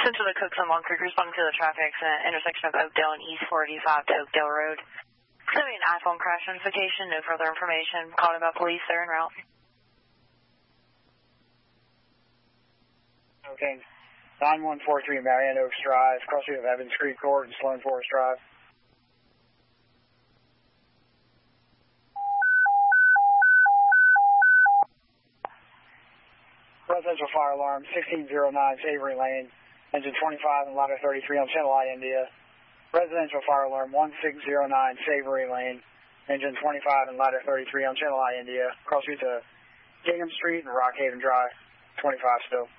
to the Cooks and Long Creek, responding to the traffic accident intersection of Oakdale and East 45 to Oakdale Road. Sending an iPhone crash notification, no further information. Calling about police, they're en route. Okay. 9143 Marion Oaks Drive, crossing of Evans Creek Court and Sloan Forest Drive. Residential fire alarm, 1609 Savory Lane, engine 25 and ladder 33 on Channel I, India. Residential fire alarm, 1609 Savory Lane, engine 25 and ladder 33 on Channel I, India. Cross to Gingham Street and Rockhaven Drive, 25 still.